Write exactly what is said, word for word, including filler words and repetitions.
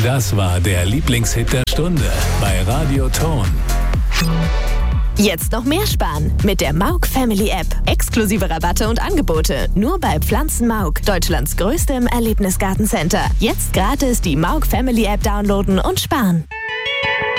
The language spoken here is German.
Das war der Lieblingshit der Stunde bei Radio Ton. Jetzt noch mehr sparen mit der Mauk Family App. Exklusive Rabatte und Angebote nur bei Pflanzen Mauk, Deutschlands größtem Erlebnisgartencenter. Jetzt gratis die Mauk Family App downloaden und sparen.